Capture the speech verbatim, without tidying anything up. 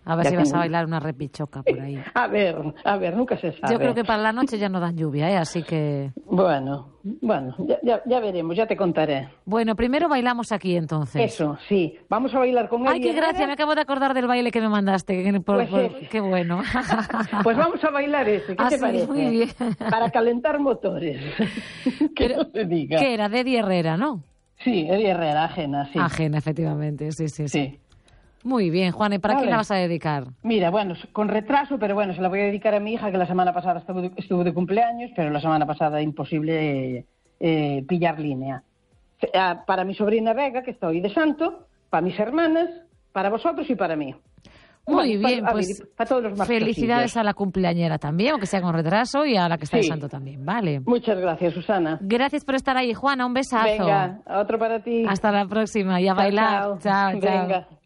A ver Ya si vas tengo- a bailar una repichoca por ahí. A ver, a ver, nunca se sabe. Yo creo que para la noche ya no dan lluvia, ¿eh? Así que... Bueno, bueno, ya, ya, ya veremos, ya te contaré. Bueno, primero bailamos aquí, entonces. Eso, sí. Vamos a bailar con Ay, Eddie qué Herrera. gracia, me acabo de acordar del baile que me mandaste. que- por- Pues por- ese. qué bueno. Pues vamos a bailar ese, ¿qué Ah, te sí, parece? muy bien. Para calentar motores. que Pero, no se diga. ¿Qué era? De Eddie Herrera, ¿no? Sí, Eddie Herrera, ajena, sí. Ajena, efectivamente, sí, sí, sí. Sí. Muy bien, Juana, ¿y para Vale. quién la vas a dedicar? Mira, bueno, con retraso, pero bueno, se la voy a dedicar a mi hija, que la semana pasada estuvo de, estuvo de cumpleaños, pero la semana pasada imposible eh, eh, pillar línea. Eh, Para mi sobrina Vega, que está hoy de santo, para mis hermanas, para vosotros y para mí. Muy Bueno, bien, para, a pues ver, para todos los más felicidades cosillos. a la cumpleañera también, aunque sea con retraso, y a la que está de Sí. santo también, ¿vale? Muchas gracias, Susana. Gracias por estar ahí, Juana, un besazo. Venga, otro para ti. Hasta la próxima y a Chao, bailar. chao. Chao, chao. Venga.